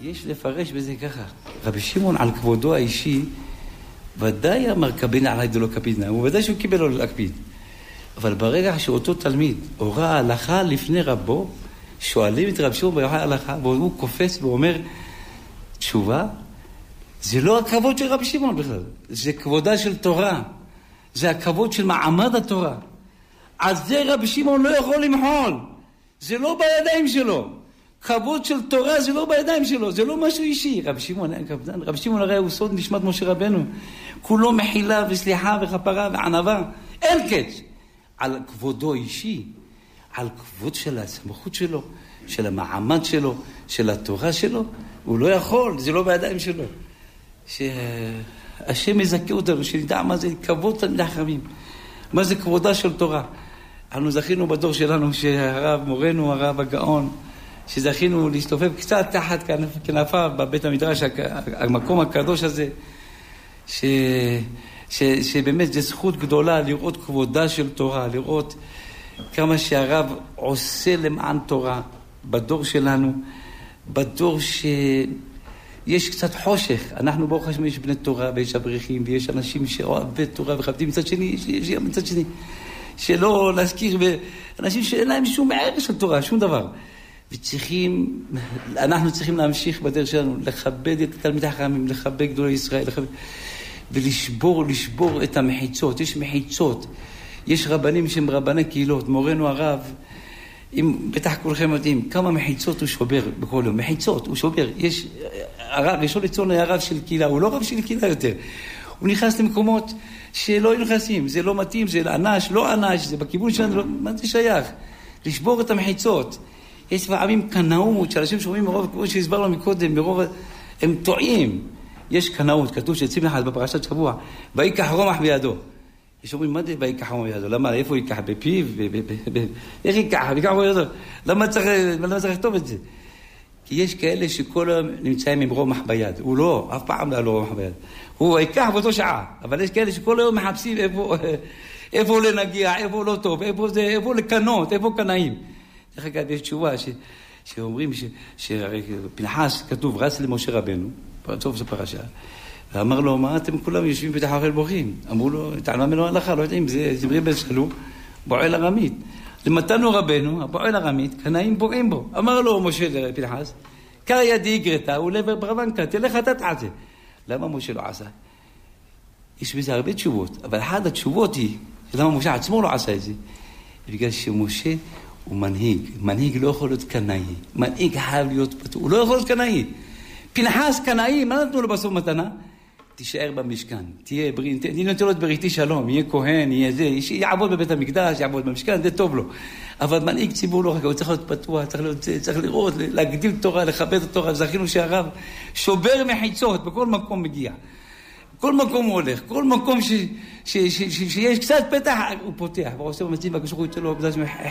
יש לפרש בזה ככה. רבי שמעון על כבודו האישי, ודאי אמר קבין עלי דלא קפידנא, הוא ודאי שהוא קיבל לו להקפיד. אבל ברגע שאותו תלמיד הורה הלכה לפני רבו, שואלים את רבי שמעון בהלכה הלכה, והוא קופץ ואומר, תשובה, זה לא הכבוד של רבי שמעון בכלל, זה כבודה של תורה, זה הכבוד של מעמד התורה. על זה רבי שמעון לא יכול למחול, זה לא בידיים שלו. כבוד של תורה זה לא בידיים שלו, זה לא משהו אישי. רבי שמעון הרי הוא סוד נשמת משה רבנו, כולו מחילה וסליחה וכפרה וענווה, אין קץ. על כבודו אישי, על כבוד של הסמכות שלו, של המעמד שלו, של התורה שלו, הוא לא יכול, זה לא בידיים שלו. שהשם יזכה אותנו, שנדע מה זה כבוד תלמידי חכמים, מה זה כבודה של תורה. אנחנו זכינו בדור שלנו שהרב מורנו, הרב הגאון, שזכינו להסתובב קצת תחת כנפיו בבית המדרש, המקום הקדוש הזה, שבאמת זו זכות גדולה לראות כבודה של תורה, לראות כמה שהרב עושה למען תורה בדור שלנו, בדור שיש קצת חושך. אנחנו ברוך השם יש בני תורה ויש אברכים ויש אנשים שאוהבי תורה וחבדים, מצד שני, שלא להזכיר, אנשים שאין להם שום ערך של תורה, שום דבר. אנחנו צריכים להמשיך בדרך שלנו, לכבד את תלמידי החכמים, לכבד גדולי ישראל, ולשבור את המחיצות. יש מחיצות, יש רבנים שהם רבני קהילות, מורנו הרב, בטח כולכם יודעים, כמה מחיצות הוא שובר בכל יום, מחיצות הוא שובר. יש, הרב, ראשון לציון היה רב של קהילה, הוא לא רב של קהילה יותר. הוא נכנס למקומות שלא נכנסים, זה לא מתאים, זה אנש, לא אנש, זה בכיוון שלנו, מה זה שייך? לשבור את המחיצות. יש פעמים קנאות, שאנשים שומעים מרוב, כמו שהסברנו מקודם, מרוב, הם טועים. יש קנאות, כתוב שיוצאים לך בפרשת שבוע, ויקח רומח בידו. יש אומרים, מה זה ויקח רומח בידו? למה? איפה ייקח? בפיו? איך ייקח? ויקח בידו. למה צריך לכתוב את זה? כי יש כאלה שכל היום נמצאים עם רומח ביד. הוא לא, אף פעם לא היה לו רומח ביד. הוא ייקח באותו שעה. אבל יש כאלה שכל היום מחפשים איפה לנגיע, איפה לא טוב, איפה לקנות, איפה קנאים. דרך אגב, יש תשובה שאומרים שפנחס כתוב רץ למשה רבנו, בסוף זה פרשה, ואמר לו, מה אתם כולם יושבים בתוך האוכל בוכים? אמרו לו, תעלמה ממנו הלכה, לא יודעים, זה זמרי בן שלום, בועל ארמית. למתנו רבנו, הבועל ארמית, קנאים בועים בו. אמר לו משה לפנחס, קר ידי גרתה ולבר ברבנקה, תלך אתה תעשה. למה משה לא עשה? יש בזה הרבה תשובות, אבל אחת התשובות היא, למה משה עצמו לא עשה את זה? בגלל שמשה הוא מנהיג. מנהיג לא יכול להיות קנאי. מנהיג חייב להיות פתוח. הוא לא יכול להיות קנאי. פנחס קנאי, מה נתנו לו בסוף מתנה? תישאר במשכן. תהיה נותן לו את בריתי שלום. יהיה כהן, יהיה זה. יעבוד בבית המקדש, יעבוד במשכן, זה טוב לו. אבל מנהיג ציבור לא רק, הוא צריך להיות פתוח, צריך לראות, להגדיל תורה, לכבד את תורה. זכינו שהרב שובר מחיצות, בכל מקום מגיע. כל מקום הוא הולך, כל מקום שיש קצת פתח, הוא פותח. ועושה במצים והקשור יוצא לו,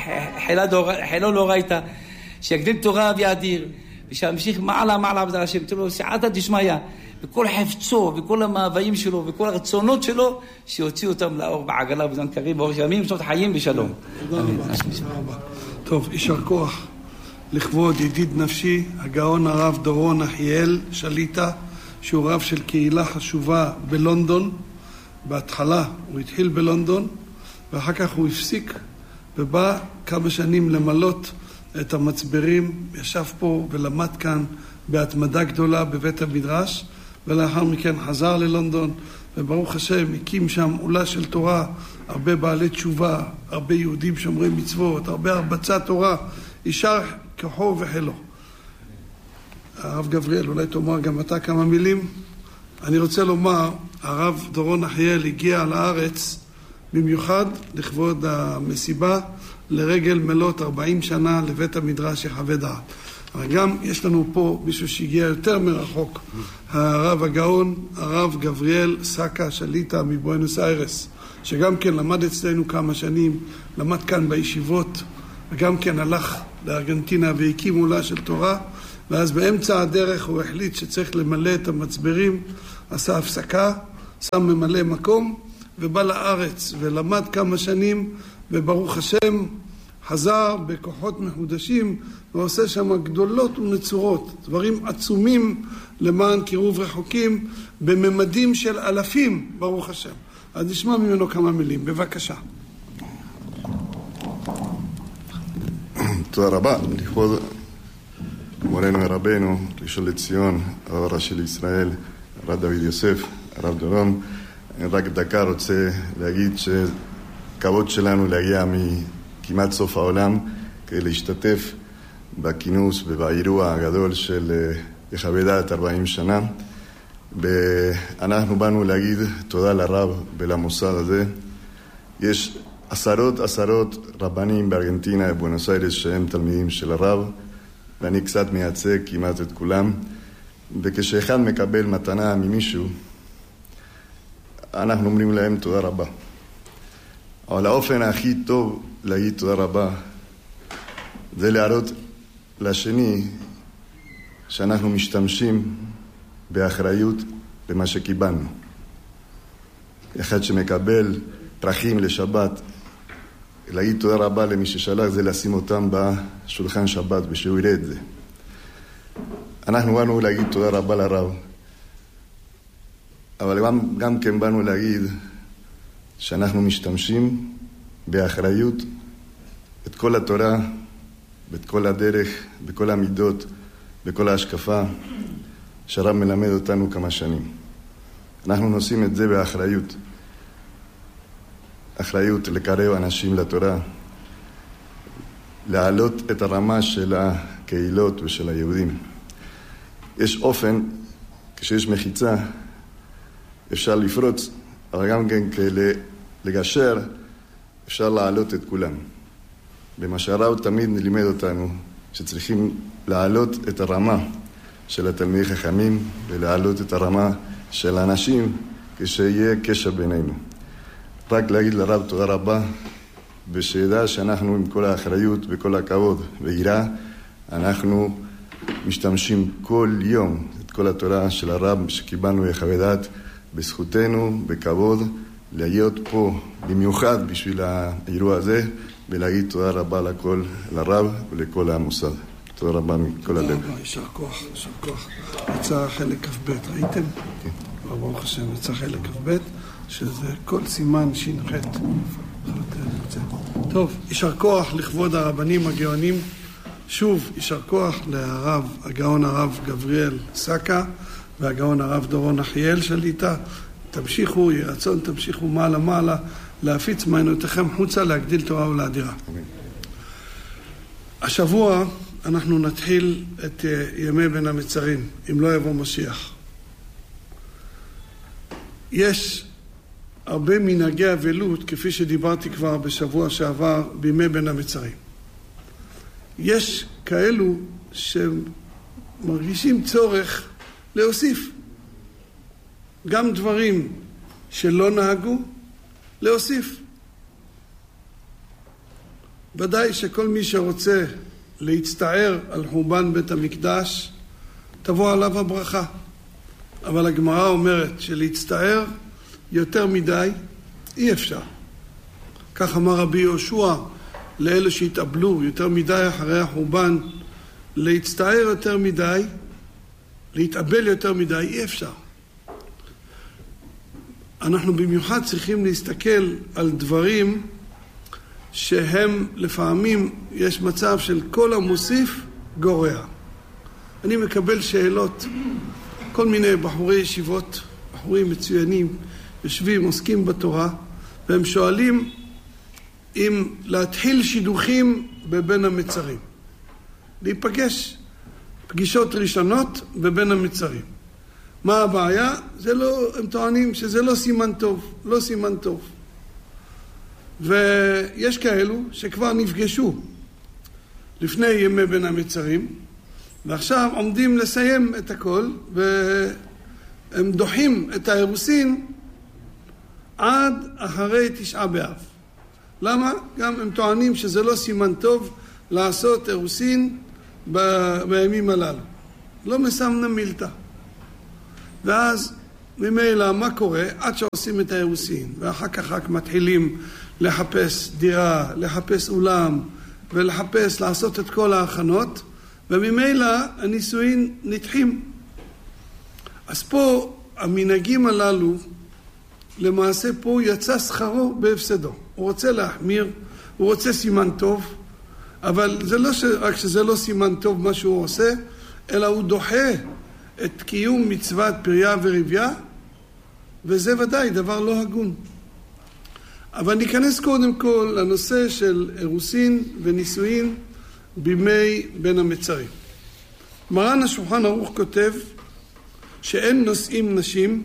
חילו לא ראית, שיגדיל תורה ויאדיר, ושהמשיך מעלה בדבר השם, יוצא לו סעתא דשמיא, וכל חפצו, וכל המאוויים שלו, וכל הרצונות שלו, שיוציאו אותם לאור בעגלה, בזמן קריב, באור ימים, שנות חיים בשלום. תודה רבה. טוב, יישר כוח לכבוד ידיד נפשי, הגאון הרב דורון אחיאל שליטה, שהוא רב של קהילה חשובה בלונדון. בהתחלה הוא התחיל בלונדון, ואחר כך הוא הפסיק, ובא כמה שנים למלות את המצברים, ישב פה ולמד כאן בהתמדה גדולה בבית המדרש, ולאחר מכן חזר ללונדון, וברוך השם הקים שם עולה של תורה, הרבה בעלי תשובה, הרבה יהודים שומרי מצוות, הרבה הרבצת תורה, יישר כוחו וחילו. הרב גבריאל, אולי תאמר גם אתה כמה מילים. אני רוצה לומר, הרב דורון אחיאל הגיע לארץ במיוחד לכבוד המסיבה, לרגל מלות 40 שנה לבית המדרש יחווה דעת. אבל גם יש לנו פה מישהו שהגיע יותר מרחוק, הרב הגאון, הרב גבריאל סקה שליטה מבואנוס איירס, שגם כן למד אצלנו כמה שנים, למד כאן בישיבות, וגם כן הלך לארגנטינה והקים עולה של תורה, ואז באמצע הדרך הוא החליט שצריך למלא את המצברים, עשה הפסקה, שם ממלא מקום, ובא לארץ ולמד כמה שנים, וברוך השם חזר בכוחות מחודשים ועושה שם גדולות ונצורות, דברים עצומים למען קירוב רחוקים בממדים של אלפים, ברוך השם. אז נשמע ממנו כמה מילים, בבקשה. תודה רבה, לכבוד מורנו ורבנו, ראשון לציון, הרב הראשי לישראל, הרב דוד יוסף, הרב דורון. רק דקה רוצה להגיד שכבוד שלנו להגיע מכמעט סוף העולם כדי להשתתף בכינוס ובאירוע הגדול של יחווה דעת 40 שנה. אנחנו באנו להגיד תודה לרב ולמוסד הזה. יש עשרות רבנים בארגנטינה ובואנוס איירס שהם תלמידים של הרב, ואני קצת מייצג כמעט את כולם. וכשאחד מקבל מתנה ממישהו, אנחנו אומרים להם תודה רבה. אבל האופן הכי טוב להגיד תודה רבה זה להראות לשני שאנחנו משתמשים באחריות במה שקיבלנו. אחד שמקבל פרחים לשבת, להגיד תודה רבה למי ששלח זה לשים אותם בשולחן שבת ושהוא יראה את זה. אנחנו באנו להגיד תודה רבה לרב, אבל גם כן באנו להגיד שאנחנו משתמשים באחריות את כל התורה, ואת כל הדרך, בכל המידות, בכל ההשקפה שהרב מלמד אותנו כמה שנים. אנחנו נושאים את זה באחריות. אחריות לקרב אנשים לתורה, להעלות את הרמה של הקהילות ושל היהודים. יש אופן, כשיש מחיצה, אפשר לפרוץ, אבל גם כן לגשר, אפשר להעלות את כולם. במה שהרב תמיד לימד אותנו, שצריכים להעלות את הרמה של התלמידי חכמים, ולהעלות את הרמה של האנשים, כשיהיה קשר בינינו. רק להגיד לרב תודה רבה, ושידע שאנחנו עם כל האחריות וכל הכבוד ויראה, אנחנו משתמשים כל יום את כל התורה של הרב שקיבלנו יחווה דעת, בזכותנו, בכבוד, להיות פה במיוחד בשביל האירוע הזה, ולהגיד תודה רבה לכל, לרב ולכל המוסד. תודה רבה מכל הלב. תודה רבה, יישר כוח, יישר כוח. יצא חלק כ"ב, ראיתם? כן. ברוך השם, יצא חלק כ"ב, שזה כל סימן ש"ח. טוב, יישר כוח לכבוד הרבנים הגאונים. שוב, יישר כוח לרב, הגאון הרב גבריאל סקה, והגאון הרב דורון נחיאל שליטה. תמשיכו, יהי רצון, תמשיכו מעלה, להפיץ מעיינותיכם חוצה, להגדיל תורה ולאדירה. השבוע אנחנו נתחיל את ימי בין המצרים, אם לא יבוא משיח. יש הרבה מנהגי אבלות, כפי שדיברתי כבר בשבוע שעבר, בימי בין המצרים. יש כאלו שמרגישים צורך להוסיף. גם דברים שלא נהגו, להוסיף. ודאי שכל מי שרוצה להצטער על חורבן בית המקדש, תבוא עליו הברכה. אבל הגמרא אומרת שלהצטער יותר מדי אי אפשר. כך אמר רבי יהושע לאלה שהתאבלו יותר מדי אחרי החורבן, להצטער יותר מדי, להתאבל יותר מדי, אי אפשר. אנחנו במיוחד צריכים להסתכל על דברים שהם לפעמים יש מצב של כל המוסיף גורע. אני מקבל שאלות, כל מיני בחורי ישיבות, בחורים מצוינים, יושבים, עוסקים בתורה, והם שואלים אם להתחיל שידוכים בבין המצרים. להיפגש פגישות ראשונות בבין המצרים. מה הבעיה? זה לא, הם טוענים שזה לא סימן טוב, לא סימן טוב. ויש כאלו שכבר נפגשו לפני ימי בין המצרים, ועכשיו עומדים לסיים את הכל, והם דוחים את האירוסין עד אחרי תשעה באב. למה? גם הם טוענים שזה לא סימן טוב לעשות אירוסין בימים הללו. לא מסמנה מילתא. ואז ממילא מה קורה? עד שעושים את האירוסין, ואחר כך רק מתחילים לחפש דירה, לחפש אולם, ולחפש, לעשות את כל ההכנות, וממילא הנישואין נדחים. אז פה המנהגים הללו, למעשה פה יצא שכרו בהפסדו. הוא רוצה להחמיר, הוא רוצה סימן טוב, אבל זה לא רק שזה לא סימן טוב מה שהוא עושה, אלא הוא דוחה את קיום מצוות פריה ורבייה, וזה ודאי דבר לא הגון. אבל ניכנס קודם כל לנושא של אירוסין ונישואין בימי בין המצרים. מרן השולחן ערוך כותב שאין נושאים נשים.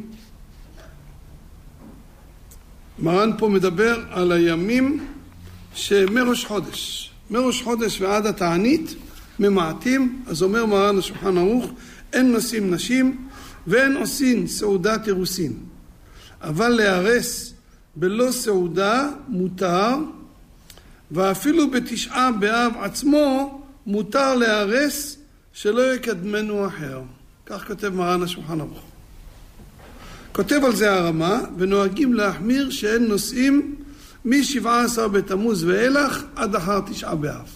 מרן פה מדבר על הימים שמראש חודש. מראש חודש ועד התענית ממעטים, אז אומר מרן השולחן ערוך, אין נושאים נשים ואין עושים סעודת אירוסין. אבל להרס בלא סעודה מותר, ואפילו בתשעה באב עצמו מותר להרס שלא יקדמנו אחר. כך כותב מרן השולחן ערוך. כותב על זה הרמה, ונוהגים להחמיר שאין נושאים מ-17 בתמוז ואילך עד אחר תשעה באב.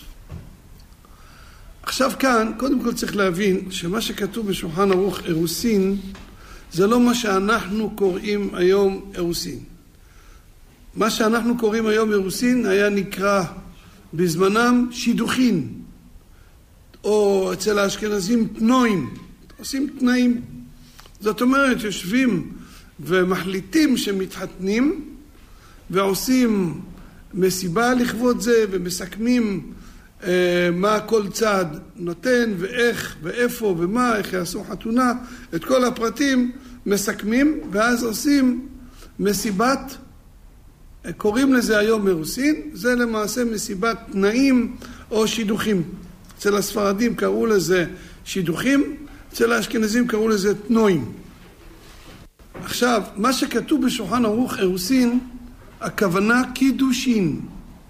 עכשיו כאן, קודם כל צריך להבין שמה שכתוב בשולחן ערוך אירוסין, זה לא מה שאנחנו קוראים היום אירוסין. מה שאנחנו קוראים היום אירוסין היה נקרא בזמנם שידוכין, או אצל האשכנזים תנועים, עושים תנאים. זאת אומרת, יושבים ומחליטים שמתחתנים, ועושים מסיבה לכבוד זה, ומסכמים מה כל צד נותן, ואיך, ואיפה, ומה, איך יעשו חתונה, את כל הפרטים מסכמים, ואז עושים מסיבת, קוראים לזה היום אירוסין, זה למעשה מסיבת תנאים או שידוכים. אצל הספרדים קראו לזה שידוכים, אצל האשכנזים קראו לזה תנועים. עכשיו, מה שכתוב בשולחן ערוך אירוסין, הכוונה קידושין.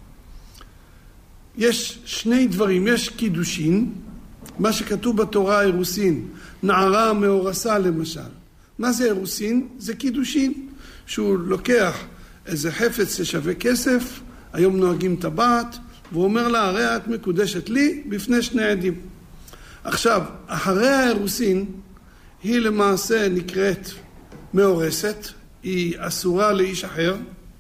יש שני דברים, יש קידושין, מה שכתוב בתורה אירוסין, נערה מאורסה למשל. מה זה אירוסין? זה קידושין, שהוא לוקח איזה חפץ ששווה כסף, היום נוהגים טבעת, והוא אומר לה, הרי את מקודשת לי בפני שני עדים. עכשיו, אחרי האירוסין, היא למעשה נקראת מאורסת, היא אסורה לאיש אחר,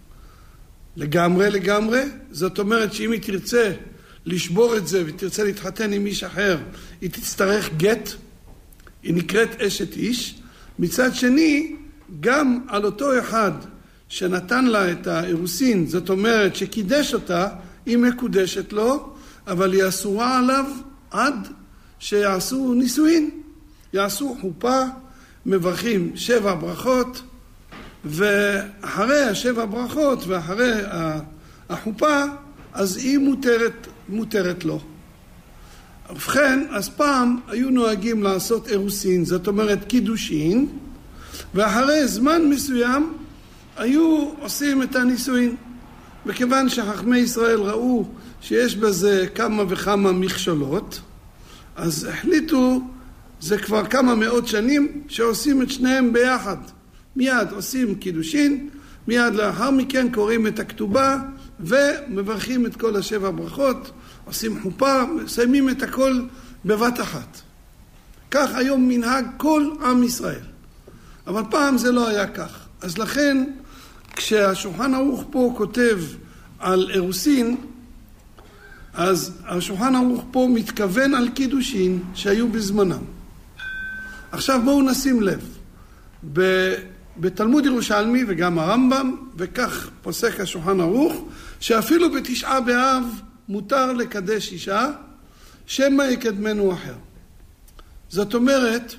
לגמרי, זאת אומרת שאם היא תרצה לשבור את זה ותרצה להתחתן עם איש אחר, היא תצטרך גט, היא נקראת אשת איש. מצד שני, גם על אותו אחד שנתן לה את האירוסין, זאת אומרת שקידש אותה, היא מקודשת לו, אבל היא אסורה עליו עד שיעשו נישואין, יעשו חופה, מברכים 7 ברכות, ואחרי 7 ברכות ואחרי החופה, אז היא מותרת לו. ובכן, אז פעם היו נוהגים לעשות אירוסין, זאת אומרת קידושין, ואחרי זמן מסוים היו עושים את הנישואין. וכיוון שחכמי ישראל ראו שיש בזה כמה וכמה מכשלות, אז החליטו, זה כבר כמה מאות שנים, שעושים את שניהם ביחד. מיד עושים קידושין, מיד לאחר מכן קוראים את הכתובה, ומברכים את כל 7 ברכות, עושים חופה, מסיימים את הכל בבת אחת. כך היום מנהג כל עם ישראל. אבל פעם זה לא היה כך. אז לכן, כשהשולחן ערוך פה כותב על אירוסין, אז השולחן ערוך פה מתכוון על קידושין שהיו בזמנם. עכשיו בואו נשים לב, בתלמוד ירושלמי וגם הרמב"ם, וכך פוסק השולחן ערוך, שאפילו בתשעה באב מותר לקדש אישה, שמא יקדמנו אחר. זאת אומרת,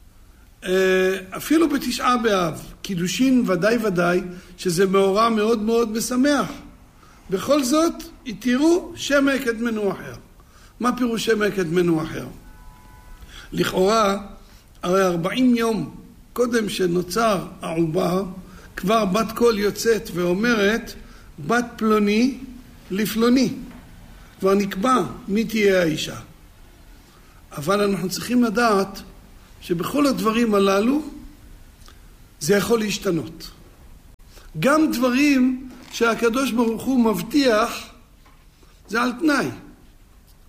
אפילו בתשעה באב, קידושין ודאי, שזה מאורע מאוד מאוד משמח. בכל זאת, תראו שמא יקדמנו אחר. מה פירוש שמא יקדמנו אחר? לכאורה, הרי 40 יום קודם שנוצר העובר, כבר בת קול יוצאת ואומרת, בת פלוני לפלוני. כבר נקבע מי תהיה האישה. אבל אנחנו צריכים לדעת שבכל הדברים הללו זה יכול להשתנות. גם דברים שהקדוש ברוך הוא מבטיח, זה על תנאי.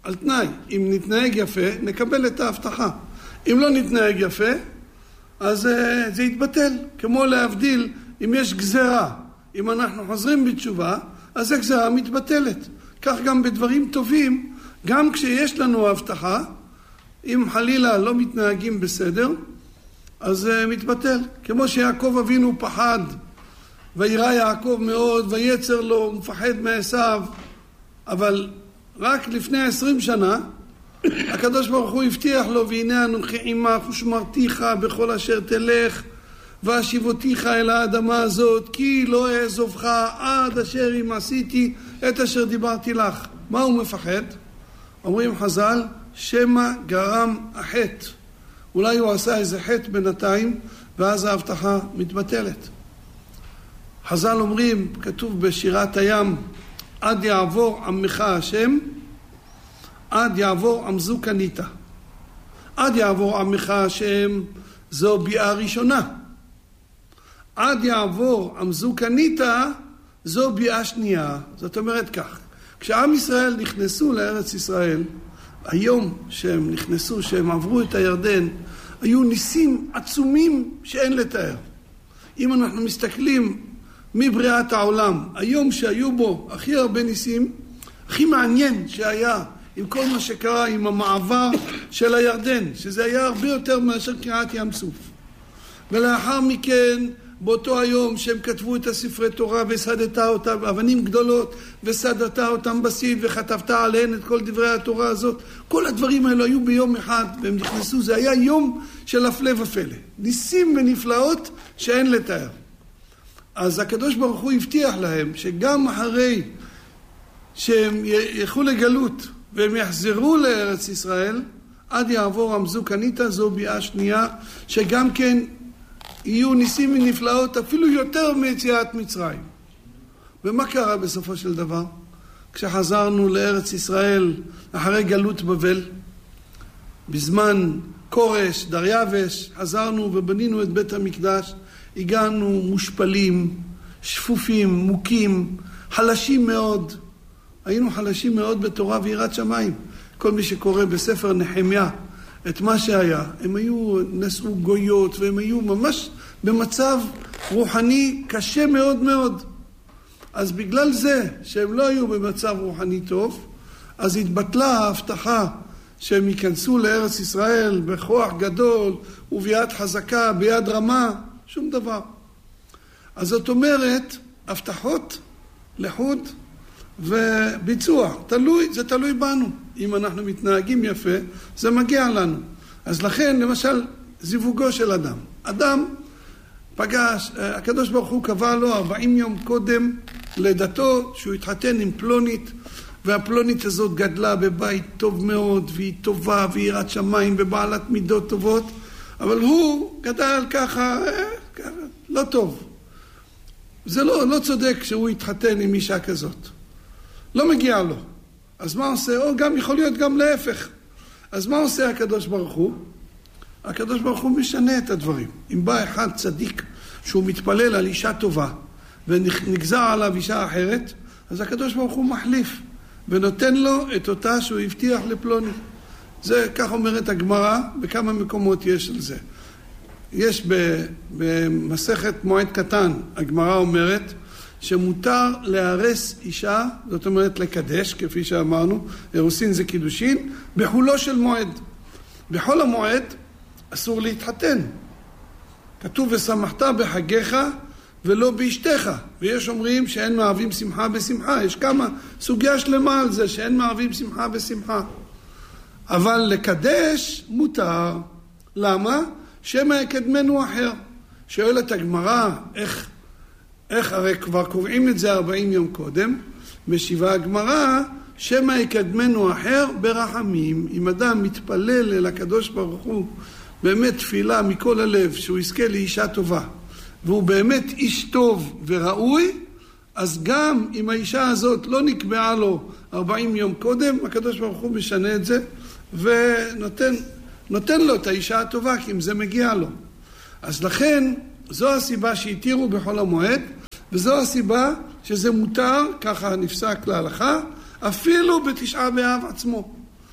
על תנאי. אם נתנהג יפה, נקבל את ההבטחה. אם לא נתנהג יפה, אז זה יתבטל. כמו להבדיל, אם יש גזרה, אם אנחנו חוזרים בתשובה, אז הגזרה מתבטלת. כך גם בדברים טובים, גם כשיש לנו הבטחה, אם חלילה לא מתנהגים בסדר, אז זה מתבטל. כמו שיעקב אבינו פחד, וירא יעקב מאוד, ויצר לו, הוא מפחד מעשיו, אבל רק לפני 20 שנה, הקדוש ברוך הוא הבטיח לו, והנה אנוכי עמך ושמרתיך בכל אשר תלך, והשיבותיך אל האדמה הזאת, כי לא אעזובך עד אשר אם עשיתי את אשר דיברתי לך. מה הוא מפחד? אומרים חז"ל, שמא גרם החטא. אולי הוא עשה איזה חטא בינתיים, ואז ההבטחה מתבטלת. חז"ל אומרים, כתוב בשירת הים, עד יעבור עמך השם, עד יעבור עמזו קנית. עד יעבור עמך השם, זו ביאה ראשונה. עד יעבור עמזו קנית, זו ביאה שנייה. זאת אומרת כך, כשעם ישראל נכנסו לארץ ישראל, היום שהם נכנסו, שהם עברו את הירדן, היו ניסים עצומים שאין לתאר. אם אנחנו מסתכלים מבריאת העולם, היום שהיו בו הכי הרבה ניסים, הכי מעניין שהיה עם כל מה שקרה עם המעבר של הירדן, שזה היה הרבה יותר מאשר קריעת ים סוף. ולאחר מכן, באותו היום שהם כתבו את הספרי תורה וסדת אותם, אבנים גדולות, וסדת אותם בסיד וכתבת עליהן את כל דברי התורה הזאת, כל הדברים האלו היו ביום אחד והם נכנסו, זה היה יום של הפלא ופלא. ניסים ונפלאות שאין לתאר. אז הקדוש ברוך הוא הבטיח להם שגם אחרי שהם ילכו לגלות והם יחזרו לארץ ישראל, עד יעבור עמזו קנית, זו ביאה שנייה, שגם כן יהיו ניסים ונפלאות אפילו יותר מיציאת מצרים. ומה קרה בסופו של דבר? כשחזרנו לארץ ישראל אחרי גלות בבל, בזמן קורש, דריווש, חזרנו ובנינו את בית המקדש, הגענו מושפלים, שפופים, מוכים, חלשים מאוד. היינו חלשים מאוד בתורה ויראת שמיים. כל מי שקורא בספר נחמיה את מה שהיה, הם היו נשאו גויות והם היו ממש במצב רוחני קשה מאוד מאוד. אז בגלל זה שהם לא היו במצב רוחני טוב, אז התבטלה ההבטחה שהם ייכנסו לארץ ישראל בכוח גדול וביד חזקה, ביד רמה, שום דבר. אז זאת אומרת, הבטחות לחוד וביצוע, זה תלוי בנו. אם אנחנו מתנהגים יפה, זה מגיע לנו. אז לכן, למשל, זיווגו של אדם. אדם פגש, הקדוש ברוך הוא קבע לו 40 יום קודם לידתו, שהוא התחתן עם פלונית, והפלונית הזאת גדלה בבית טוב מאוד, והיא טובה, והיא יראת שמיים, ובעלת מידות טובות, אבל הוא גדל ככה, לא טוב. זה לא צודק שהוא התחתן עם אישה כזאת. לא מגיע לו. אז מה עושה? או גם יכול להיות גם להפך. אז מה עושה הקדוש ברוך הוא? הקדוש ברוך הוא משנה את הדברים. אם בא אחד צדיק שהוא מתפלל על אישה טובה, ונגזר עליו אישה אחרת, אז הקדוש ברוך הוא מחליף, ונותן לו את אותה שהוא הבטיח לפלוני. זה, כך אומרת הגמרא, בכמה מקומות יש על זה. יש במסכת מועד קטן, הגמרא אומרת, שמותר להרס אישה, זאת אומרת לקדש, כפי שאמרנו, אירוסין זה קידושין, בחולו של מועד. בחול המועד אסור להתחתן. כתוב ושמחת בחגיך ולא באשתך. ויש אומרים שאין מערבים שמחה בשמחה. יש כמה סוגיה שלמה על זה שאין מערבים שמחה בשמחה. אבל לקדש מותר. למה? שמא יקדמנו אחר. שואלת הגמרא, איך הרי כבר קובעים את זה 40 יום קודם, משיבה הגמרא, שמא יקדמנו אחר ברחמים. אם אדם מתפלל אל הקדוש ברוך הוא, באמת תפילה מכל הלב, שהוא יזכה לאישה טובה, והוא באמת איש טוב וראוי, אז גם אם האישה הזאת לא נקבעה לו 40 יום קודם, הקדוש ברוך הוא משנה את זה, ונותן לו את האישה הטובה, כי אם זה מגיע לו. אז לכן, זו הסיבה שהתירו בחול המועד, וזו הסיבה שזה מותר, ככה נפסק להלכה, אפילו בתשעה באב עצמו.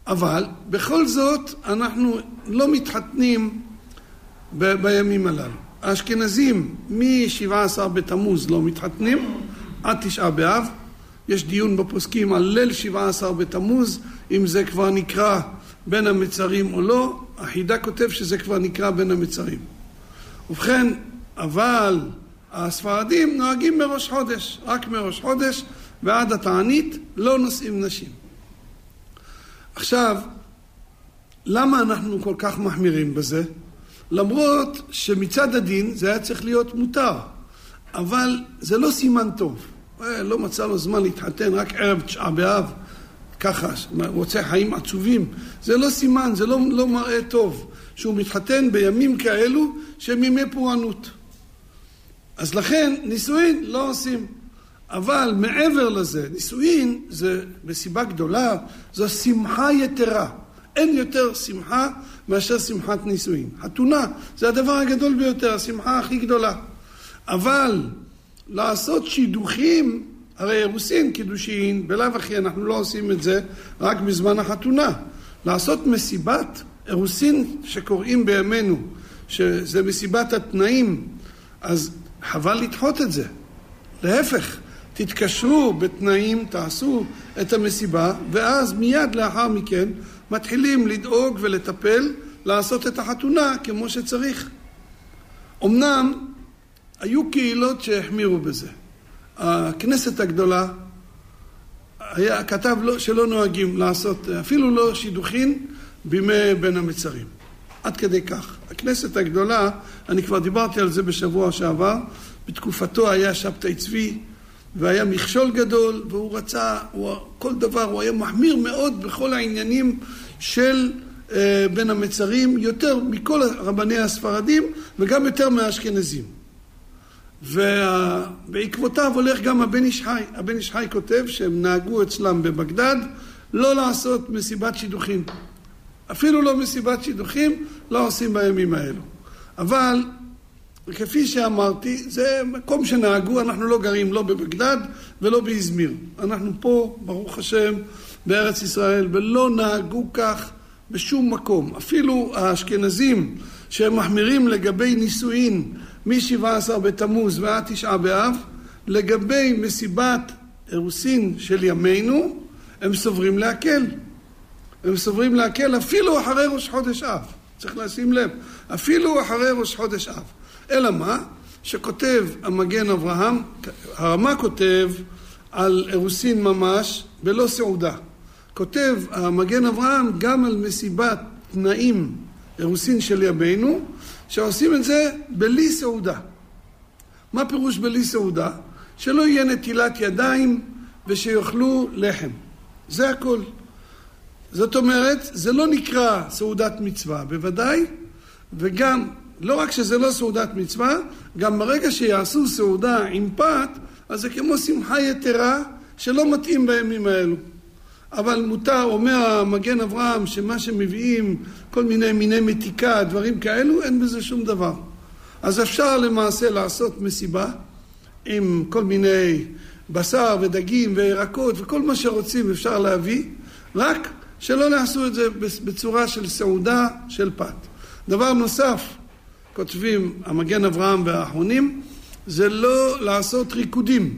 אבל בכל זאת אנחנו לא מתחתנים בימים הללו. האשכנזים מ-17 בתמוז לא מתחתנים עד 9 באב. יש דיון בפוסקים על ליל 17 בתמוז, אם זה כבר נקרא בין המצרים או לא. החידה כותב שזה כבר נקרא בין המצרים. ובכן, אבל הספרדים נוהגים מראש חודש, רק מראש חודש ועד התענית לא נושאים נשים. עכשיו, למה אנחנו כל כך מחמירים בזה? למרות שמצד הדין זה היה צריך להיות מותר, אבל זה לא סימן טוב. לא מצא לו זמן להתחתן רק ערב 9 באב, ככה, רוצה חיים עצובים. זה לא סימן, זה לא מראה טוב, שהוא מתחתן בימים כאלו שהם ימי פורענות. אז לכן נישואין לא עושים. אבל מעבר לזה, נישואין זה בסיבה גדולה, זו שמחה יתרה. אין יותר שמחה מאשר שמחת נישואין. חתונה זה הדבר הגדול ביותר, השמחה הכי גדולה. אבל לעשות שידוכים, הרי אירוסין, קידושין, בלאו הכי אנחנו לא עושים את זה רק בזמן החתונה. לעשות מסיבת אירוסין שקוראים בימינו, שזה מסיבת התנאים, אז חבל לדחות את זה. להפך, תתקשרו בתנאים, תעשו את המסיבה, ואז מיד לאחר מכן מתחילים לדאוג ולטפל, לעשות את החתונה כמו שצריך. אמנם היו קהילות שהחמירו בזה. הכנסת הגדולה כתב שלא נוהגים לעשות, אפילו לא שידוכין בימי בין המצרים. עד כדי כך. הכנסת הגדולה, אני כבר דיברתי על זה בשבוע שעבר, בתקופתו היה שבתאי צבי, והיה מכשול גדול, והוא רצה, כל דבר, הוא היה מחמיר מאוד בכל העניינים של בין המצרים, יותר מכל רבני הספרדים, וגם יותר מהאשכנזים. ובעקבותיו הולך גם הבן איש חי. הבן איש חי כותב שהם נהגו אצלם בבגדד לא לעשות מסיבת שידוכים. אפילו לא מסיבת שידוכים לא עושים בימים האלו. אבל כפי שאמרתי, זה מקום שנהגו, אנחנו לא גרים לא בבגדד ולא באזמיר. אנחנו פה, ברוך השם, בארץ ישראל, ולא נהגו כך בשום מקום. אפילו האשכנזים שהם מחמירים לגבי נישואין מ-17 בתמוז ועד 9 באב, לגבי מסיבת אירוסין של ימינו, הם סוברים להקל. הם סוברים להקל אפילו אחרי ראש חודש אב. צריך לשים לב, אפילו אחרי ראש חודש אב. אלא מה? שכותב המגן אברהם, הרמה כותב על אירוסין ממש בלא סעודה. כותב המגן אברהם גם על מסיבת תנאים אירוסין של ימינו, שעושים את זה בלי סעודה. מה פירוש בלי סעודה? שלא יהיה נטילת ידיים ושיאכלו לחם. זה הכל. זאת אומרת, זה לא נקרא סעודת מצווה, בוודאי, וגם, לא רק שזה לא סעודת מצווה, גם ברגע שיעשו סעודה עם פת, אז זה כמו שמחה יתרה שלא מתאים בימים האלו. אבל מותר, אומר המגן אברהם, שמה שמביאים, כל מיני מתיקה, דברים כאלו, אין בזה שום דבר. אז אפשר למעשה לעשות מסיבה עם כל מיני בשר ודגים וירקות וכל מה שרוצים אפשר להביא, רק שלא נעשו את זה בצורה של סעודה של פת. דבר נוסף, כותבים המגן אברהם והאחרונים, זה לא לעשות ריקודים.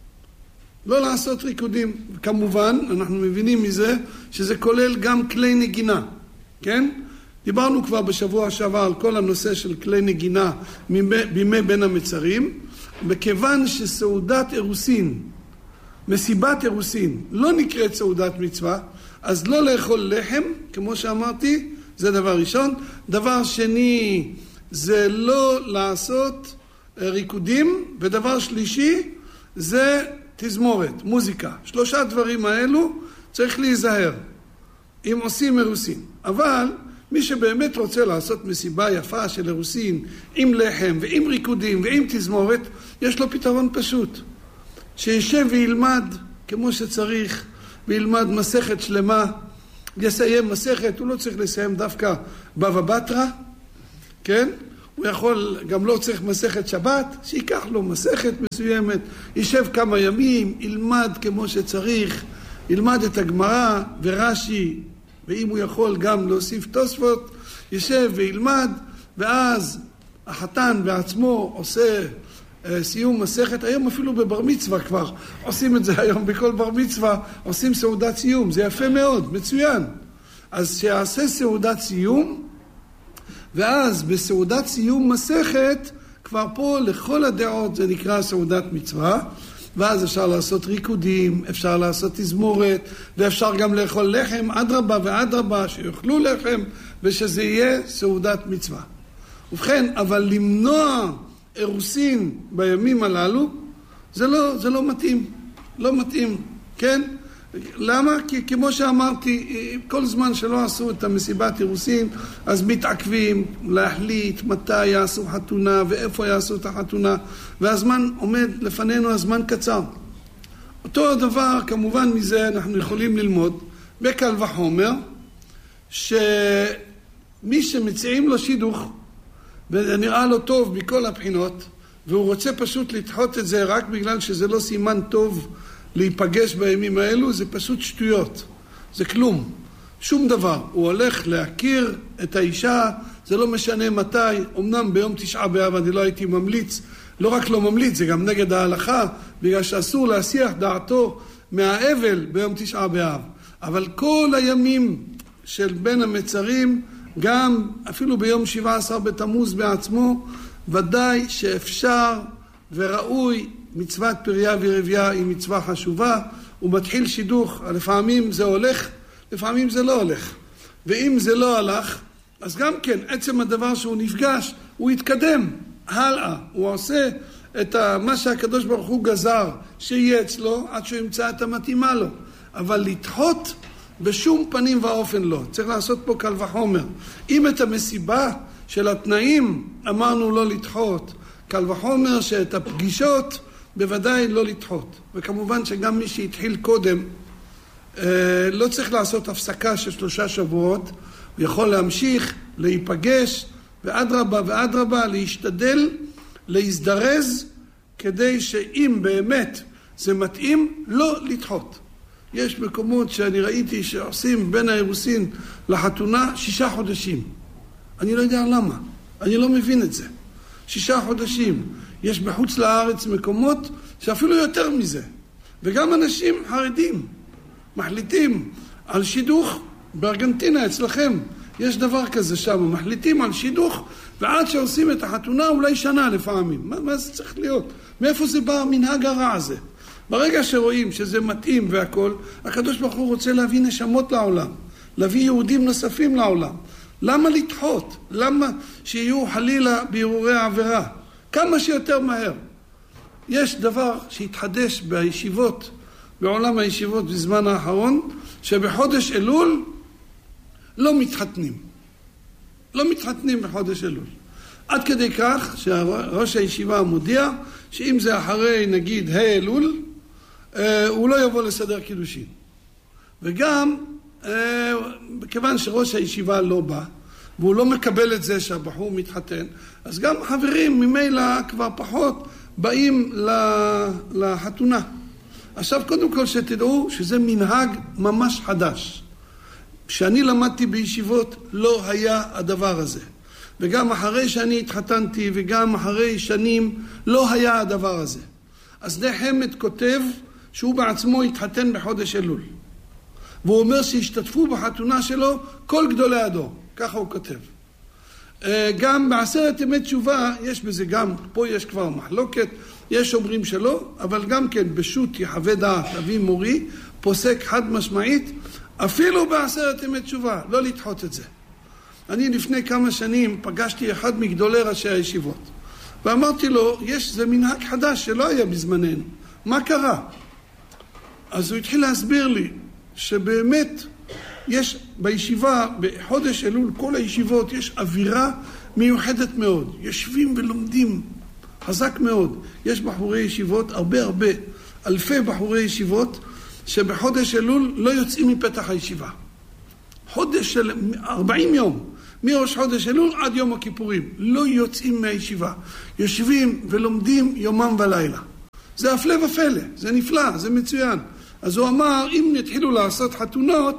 לא לעשות ריקודים. כמובן, אנחנו מבינים מזה שזה כולל גם כלי נגינה. כן? דיברנו כבר בשבוע שעבר על כל הנושא של כלי נגינה בימי בין המצרים, מכיוון שסעודת אירוסין, מסיבת אירוסין, לא נקראת סעודת מצווה, אז לא לאכול לחם, כמו שאמרתי, זה דבר ראשון. דבר שני, זה לא לעשות ריקודים, ודבר שלישי, זה תזמורת, מוזיקה. 3 דברים האלו צריך להיזהר אם עושים אירוסין. אבל מי שבאמת רוצה לעשות מסיבה יפה של אירוסין עם לחם ועם ריקודים ועם תזמורת, יש לו פתרון פשוט. שישב וילמד כמו שצריך, וילמד מסכת שלמה, יסיים מסכת, הוא לא צריך לסיים דווקא בבא בתרא, כן? הוא יכול, גם לא צריך מסכת שבת, שיקח לו מסכת מסוימת, יישב כמה ימים, ילמד כמו שצריך, ילמד את הגמרא ורש"י ואם הוא יכול גם להוסיף תוספות, ישב וילמד, ואז החתן בעצמו עושה סיום מסכת. היום אפילו בבר מצווה כבר עושים את זה, היום בכל בר מצווה עושים סעודת סיום, זה יפה מאוד, מצוין. אז שיעשה סעודת סיום, ואז בסעודת סיום מסכת, כבר פה לכל הדעות זה נקרא סעודת מצווה, ואז אפשר לעשות ריקודים, אפשר לעשות תזמורת, ואפשר גם לאכול לחם, אדרבה ואדרבה, שיאכלו לחם, ושזה יהיה סעודת מצווה. ובכן, אבל למנוע אירוסין בימים הללו, זה לא מתאים, לא מתאים, כן? למה? כי כמו שאמרתי, כל זמן שלא עשו את המסיבת אירוסין, אז מתעכבים להחליט מתי יעשו חתונה ואיפה יעשו את החתונה, והזמן עומד לפנינו, הזמן קצר. אותו הדבר, כמובן מזה אנחנו יכולים ללמוד בקל וחומר, שמי שמציעים לו שידוך, ונראה לו טוב מכל הבחינות, והוא רוצה פשוט לדחות את זה רק בגלל שזה לא סימן טוב להיפגש בימים האלו, זה פשוט שטויות, זה כלום, שום דבר. הוא הולך להכיר את האישה, זה לא משנה מתי, אמנם ביום 9 באב אני לא הייתי ממליץ, לא רק לא ממליץ, זה גם נגד ההלכה, בגלל שאסור להסיח דעתו מהאבל ביום 9 באב. אבל כל הימים של בין המצרים, גם אפילו ביום 17 בתמוז בעצמו, ודאי שאפשר וראוי. מצוות פריה ורביה היא מצווה חשובה, הוא מתחיל שידוך, לפעמים זה הולך, לפעמים זה לא הולך. ואם זה לא הלך, אז גם כן, עצם הדבר שהוא נפגש, הוא יתקדם הלאה, הוא עושה את מה שהקדוש ברוך הוא גזר, שיהיה אצלו, עד שהוא ימצא את המתאימה לו. אבל לדחות בשום פנים ואופן לא. צריך לעשות פה קל וחומר. אם את המסיבה של התנאים אמרנו לא לדחות, קל וחומר שאת הפגישות בוודאי לא לדחות. וכמובן שגם מי שהתחיל קודם לא צריך לעשות הפסקה של 3 שבועות, הוא יכול להמשיך, להיפגש, ואדרבה ואדרבה, להשתדל, להזדרז, כדי שאם באמת זה מתאים, לא לדחות. יש מקומות שאני ראיתי שעושים בין האירוסין לחתונה 6 חודשים. אני לא יודע למה, אני לא מבין את זה. 6 חודשים. יש בחוץ לארץ מקומות שאפילו יותר מזה. וגם אנשים חרדים מחליטים על שידוך. בארגנטינה אצלכם יש דבר כזה שם, מחליטים על שידוך, ועד שעושים את החתונה אולי שנה לפעמים. מה זה צריך להיות? מאיפה זה בא המנהג הרע הזה? ברגע שרואים שזה מתאים והכל, הקדוש ברוך הוא רוצה להביא נשמות לעולם, להביא יהודים נוספים לעולם. למה לדחות? למה שיהיו חלילה בהרהורי העבירה? כמה שיותר מהר. יש דבר שהתחדש בישיבות, בעולם הישיבות בזמן האחרון, שבחודש אלול לא מתחתנים. לא מתחתנים בחודש אלול. עד כדי כך שראש הישיבה מודיע שאם זה אחרי נגיד אלול, הוא לא יבוא לסדר קידושין. וגם כיוון שראש הישיבה לא בא, והוא לא מקבל את זה שהבחור מתחתן, אז גם חברים ממילא כבר פחות באים לחתונה. עכשיו קודם כל שתדעו שזה מנהג ממש חדש. כשאני למדתי בישיבות לא היה הדבר הזה. וגם אחרי שאני התחתנתי וגם אחרי שנים לא היה הדבר הזה. אז נחמד כותב שהוא בעצמו התחתן בחודש אלול. והוא אומר שהשתתפו בחתונה שלו כל גדולי הדור. ככה הוא כותב. גם בעשרת ימי תשובה יש בזה גם, פה יש כבר מחלוקת, יש אומרים שלא, אבל גם כן בשו"ת יחווה דעת אבי מורי פוסק חד משמעית, אפילו בעשרת ימי תשובה, לא לדחות את זה. אני לפני כמה שנים פגשתי אחד מגדולי ראשי הישיבות, ואמרתי לו, זה מנהג חדש שלא היה בזמננו, מה קרה? אז הוא התחיל להסביר לי שבאמת יש בישיבה, בחודש אלול, כל הישיבות, יש אווירה מיוחדת מאוד. יושבים ולומדים חזק מאוד. יש בחורי ישיבות, הרבה, אלפי בחורי ישיבות, שבחודש אלול לא יוצאים מפתח הישיבה. חודש של 40 יום, מראש חודש אלול עד יום הכיפורים, לא יוצאים מהישיבה. יושבים ולומדים יומם ולילה. זה הפלא ופלא, זה נפלא, זה מצוין. אז הוא אמר, אם יתחילו לעשות חתונות,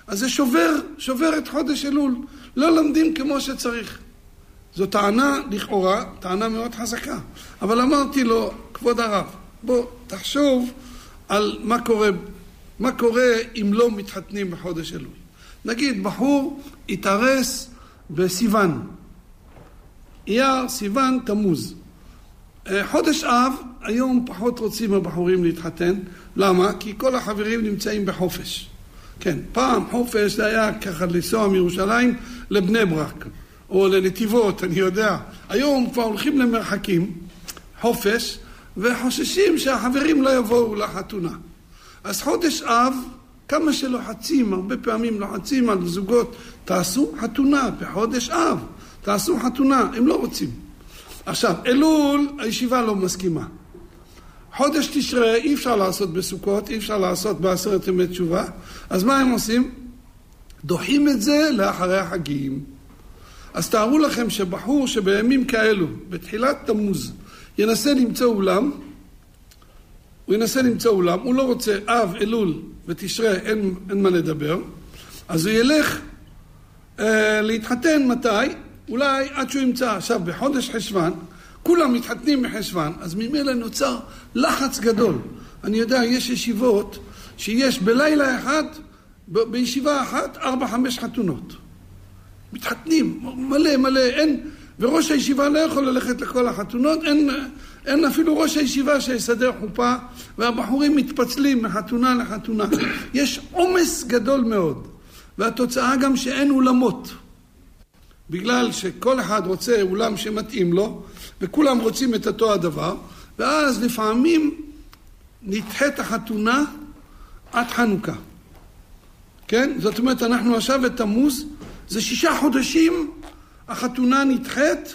אז זה שובר את חודש אלול. לא לומדים כמו שצריך. זו טענה לכאורה, טענה מאוד חזקה. אבל אמרתי לו, כבוד הרב, בוא תחשוב על מה קורה אם לא מתחתנים בחודש אלול. נגיד, בחור יתארס בסיוון. אייר, סיוון, תמוז. חודש אב, היום פחות רוצים הבחורים להתחתן. למה? כי כל החברים נמצאים בחופש. כן, פעם חופש זה היה ככה לנסוע מירושלים לבני ברק, או לנתיבות, אני יודע. היום כבר הולכים למרחקים, חופש, וחוששים שהחברים לא יבואו לחתונה. אז חודש אב, כמה שלוחצים, הרבה פעמים לוחצים על זוגות, תעשו חתונה בחודש אב, תעשו חתונה, הם לא רוצים. עכשיו, אלול, הישיבה לא מסכימה. חודש תשרה אי אפשר לעשות בסוכות, אי אפשר לעשות בעשרת ימי תשובה, אז מה הם עושים? דוחים את זה לאחרי החגים. אז תארו לכם שבחור שבימים כאלו, בתחילת תמוז, ינסה למצוא אולם, הוא לא רוצה אב, אלול ותשרה, אין מה לדבר, אז הוא ילך להתחתן מתי? אולי עד שהוא ימצא. עכשיו, בחודש חשוון, כולם מתחתנים בחשוון, אז ממילא נוצר לחץ גדול. אני יודע, יש ישיבות שיש בלילה אחד, בישיבה אחת, 4-5 חתונות. מתחתנים, מלא, אין, וראש הישיבה לא יכול ללכת לכל החתונות, אין אפילו ראש הישיבה שיסדר חופה, והבחורים מתפצלים מחתונה לחתונה. יש עומס גדול מאוד, והתוצאה גם שאין אולמות. בגלל שכל אחד רוצה אולם שמתאים לו, וכולם רוצים את אותו הדבר, ואז לפעמים נדחית החתונה עד חנוכה. כן? זאת אומרת, אנחנו עכשיו בתמוז, זה 6 חודשים החתונה נדחית,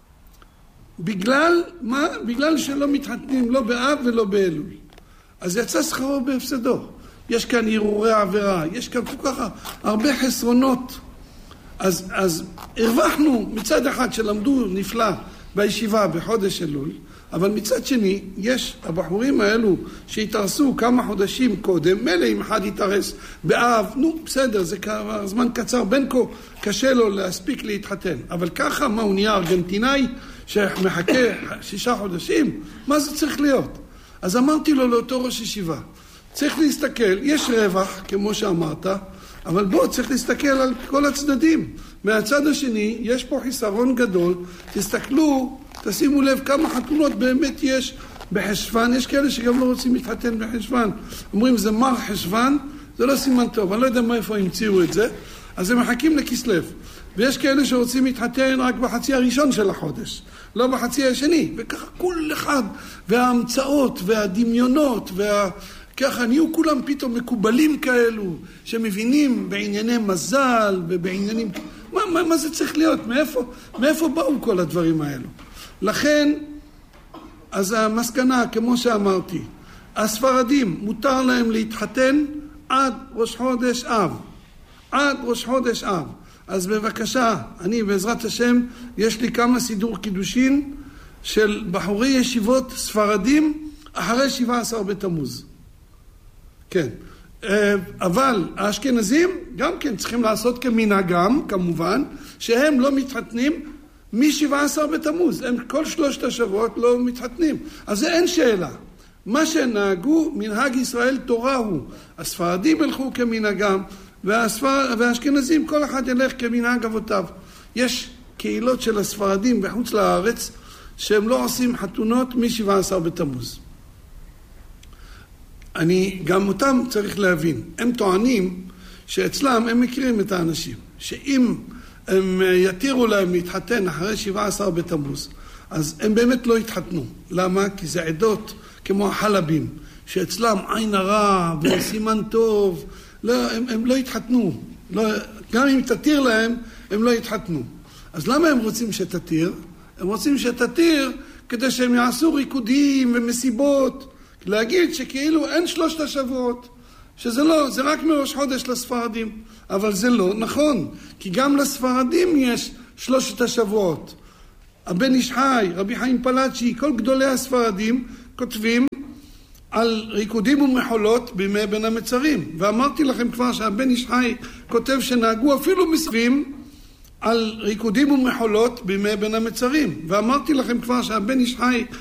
בגלל מה? בגלל שלא מתחתנים לא באב ולא באלול. אז יצא שכרו בהפסדו. יש כאן הרהורי עבירה, יש כאן כל כך הרבה חסרונות. אז הרווחנו מצד אחד שלמדו נפלא בישיבה בחודש אלול, אבל מצד שני יש הבחורים האלו שהתארסו כמה חודשים קודם, מלא אם אחד התארס באב, בסדר, זה זמן קצר, בין כה קשה לו להספיק להתחתן, אבל ככה מה, הוא נהיה ארגנטינאי שמחכה 6 חודשים? מה זה צריך להיות? אז אמרתי לו לאותו ראש ישיבה, צריך להסתכל, יש רווח כמו שאמרת, אבל בוא, צריך להסתכל על כל הצדדים. מהצד השני, יש פה חיסרון גדול. תסתכלו, תשימו לב כמה חתונות באמת יש בחשוון. יש כאלה שגם לא רוצים להתחתן בחשוון. אומרים, זה מר חשוון, זה לא סימן טוב. אני לא יודע מאיפה המציאו את זה. אז הם מחכים לכסלו. ויש כאלה שרוצים להתחתן רק בחצי הראשון של החודש, לא בחצי השני. וככה כל אחד, וההמצאות, והדמיונות, ככה נהיו כולם פתאום מקובלים כאלו, שמבינים בענייני מזל ובעניינים... מה זה צריך להיות? מאיפה באו כל הדברים האלו? לכן, אז המסקנה, כמו שאמרתי, הספרדים מותר להם להתחתן עד ראש חודש אב. עד ראש חודש אב. אז בבקשה, אני בעזרת השם, יש לי כמה סידור קידושין של בחורי ישיבות ספרדים אחרי 17 בתמוז. כן, אבל האשכנזים גם כן צריכים לעשות כמנהגם, כמובן, שהם לא מתחתנים מ-17 בתמוז. הם כל 3 השבועות לא מתחתנים. אז זה אין שאלה. מה שנהגו, מנהג ישראל תורה הוא. הספרדים הלכו כמנהגם, והאשכנזים כל אחד ילך כמנהג אבותיו. יש קהילות של הספרדים בחוץ לארץ, שהם לא עושים חתונות מ-17 בתמוז. גם אותם צריך להבין. הם טוענים שאצלם הם מכירים את האנשים. שאם הם יתירו להם להתחתן אחרי 17 בתמוז, אז הם באמת לא יתחתנו. למה? כי זה עדות כמו החלבים, שאצלם עין הרע וסימן טוב. לא, הם לא יתחתנו. גם אם תתיר להם, הם לא יתחתנו. אז למה הם רוצים שתתיר? הם רוצים שתתיר כדי שהם יעשו ריקודים ומסיבות. להגיד שכאילו אין 3 השבועות, שזה לא, זה רק מראש חודש לספרדים, אבל זה לא נכון, כי גם לספרדים יש 3 השבועות. הבן איש חי, רבי חיים פלאצ'י, כל גדולי הספרדים כותבים על ריקודים ומחולות בימי בין המצרים. ואמרתי לכם כבר שהבן איש חי כותב שנהגו אפילו מסרים על ריקודים ומחולות בימי בין המצרים. ואמרתי לכם כבר שהבן איש חי